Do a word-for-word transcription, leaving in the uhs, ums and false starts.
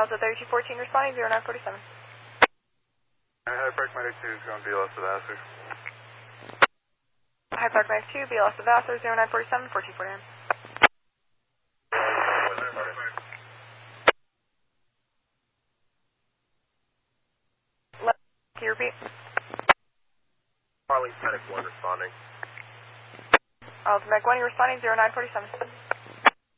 Delta thirty-two fourteen responding zero nine forty-seven. High Park Medic two is going to be lost of Vassar. High Park Medic two, be lost of Vassar zero nine forty-seven, fourteen forty-nine. Can you repeat? Arlington Medic one responding. Arlington Medic one, you're responding zero nine forty-seven.